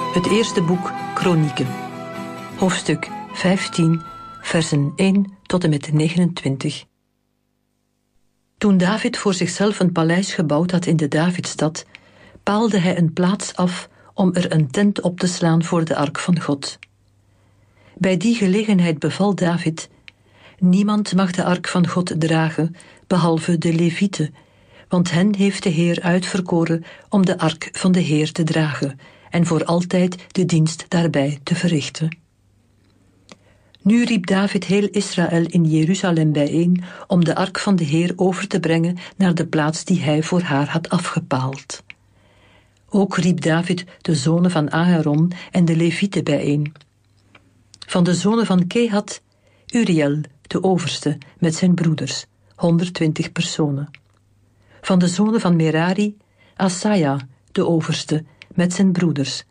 Het eerste boek Kronieken. Hoofdstuk 15, versen 1 tot en met 29. Toen David voor zichzelf een paleis gebouwd had in de Davidstad, paalde hij een plaats af om er een tent op te slaan voor de ark van God. Bij die gelegenheid beval David: niemand mag de ark van God dragen, behalve de Levieten, want hen heeft de Heer uitverkoren om de ark van de Heer te dragen en voor altijd de dienst daarbij te verrichten. Nu riep David heel Israël in Jeruzalem bijeen om de ark van de Heer over te brengen naar de plaats die hij voor haar had afgepaald. Ook riep David de zonen van Aharon en de Levieten bijeen. Van de zonen van Kehat, Uriel, de overste, met zijn broeders, 120 personen. Van de zonen van Merari, Asaja, de overste, met zijn broeders,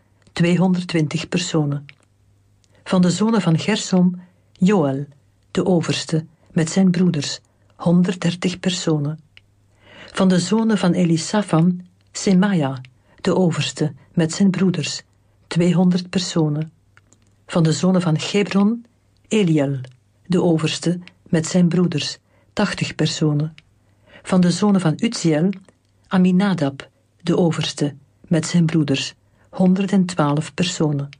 220 personen. Van de zonen van Gersom, Joël, de overste, met zijn broeders, 130 personen. Van de zonen van Elisafan, Semaja, de overste, met zijn broeders, 200 personen. Van de zonen van Gebron, Eliel, de overste, met zijn broeders, 80 personen. Van de zonen van Uziel, Aminadab, de overste, met zijn broeders, 112 personen.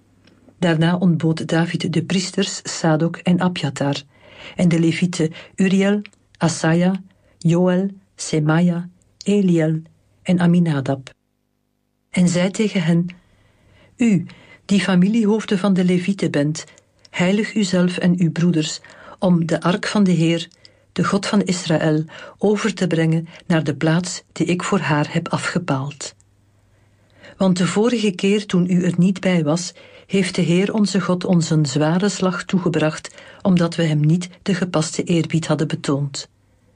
Daarna ontbood David de priesters Sadok en Abjatar, en de Levieten Uriel, Asaja, Joël, Semaja, Eliel en Aminadab. En zei tegen hen: U, die familiehoofden van de Levieten bent, heilig uzelf en uw broeders, om de ark van de Heer, de God van Israël, over te brengen naar de plaats die ik voor haar heb afgepaald. Want de vorige keer toen u er niet bij was, heeft de Heer onze God ons een zware slag toegebracht, omdat we hem niet de gepaste eerbied hadden betoond.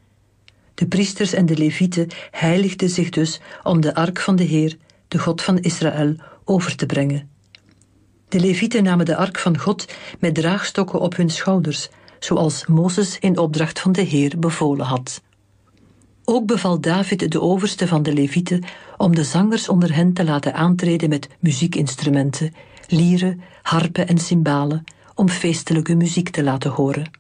De priesters en de Levieten heiligden zich dus om de ark van de Heer, de God van Israël, over te brengen. De Levieten namen de ark van God met draagstokken op hun schouders, zoals Mozes in opdracht van de Heer bevolen had. Ook beval David de overste van de Levieten om de zangers onder hen te laten aantreden met muziekinstrumenten, lieren, harpen en cymbalen, om feestelijke muziek te laten horen.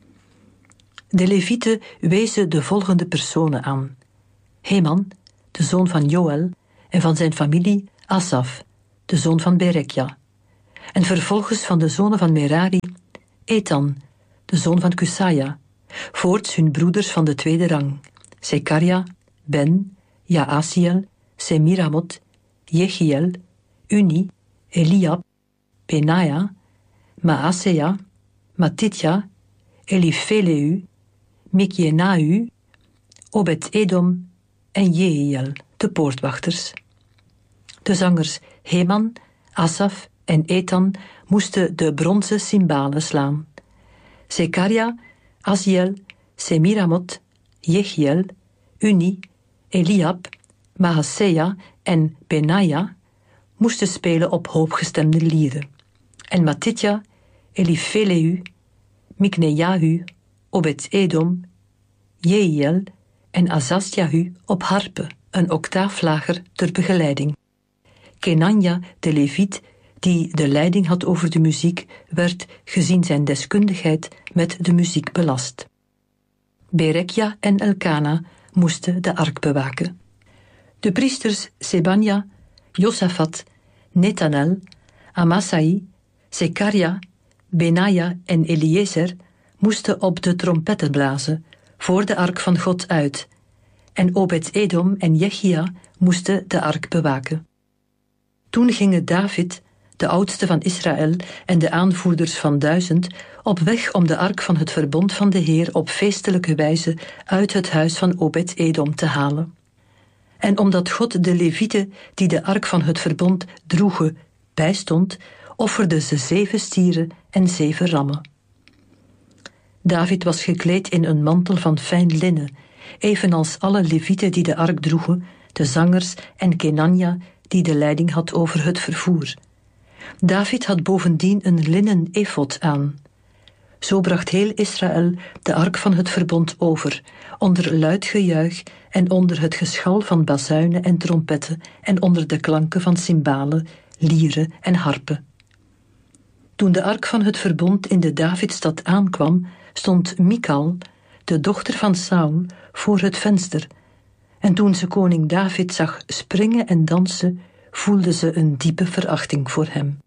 De Levieten wezen de volgende personen aan: Heman, de zoon van Joël, en van zijn familie Asaf, de zoon van Berekja, en vervolgens van de zonen van Merari, Ethan, de zoon van Kusaja, voorts hun broeders van de tweede rang, Zekaria, Ben, Jaasiel, Semiramot, Jechiel, Uni, Eliab, Benaja, Maaseja, Matitja, Elifeleu, Mikjenau, Obed-Edom en Jehiel, de poortwachters. De zangers Heman, Asaf en Ethan moesten de bronzen cymbalen slaan. Zekaria, Asiel, Semiramot, Jechiel, Uni, Eliab, Maaseja en Benaja moesten spelen op hooggestemde lieren. En Matitja, Elifeleu, Miknejahu, Obed-Edom, Jehiel en Azasjahu op harpen, een octaaf lager ter begeleiding. Kenanja, de Leviet, die de leiding had over de muziek, werd, gezien zijn deskundigheid, met de muziek belast. Berekja en Elkana moesten de ark bewaken. De priesters Sebanja, Josafat, Netanel, Amasai, Zekaria, Benaja en Eliezer moesten op de trompetten blazen, voor de ark van God uit, en Obed-Edom en Jechia moesten de ark bewaken. Toen gingen David, de oudste van Israël en de aanvoerders van 1000, op weg om de ark van het verbond van de Heer op feestelijke wijze uit het huis van Obed-Edom te halen. En omdat God de Levieten, die de ark van het verbond droegen, bijstond, offerde ze 7 stieren en 7 rammen. David was gekleed in een mantel van fijn linnen, evenals alle Levieten die de ark droegen, de zangers en Kenanja, die de leiding had over het vervoer. David had bovendien een linnen efod aan. Zo bracht heel Israël de ark van het verbond over, onder luid gejuich en onder het geschal van bazuinen en trompetten en onder de klanken van cymbalen, lieren en harpen. Toen de ark van het verbond in de Davidstad aankwam, stond Michal, de dochter van Saul, voor het venster. En toen ze koning David zag springen en dansen, voelde ze een diepe verachting voor hem.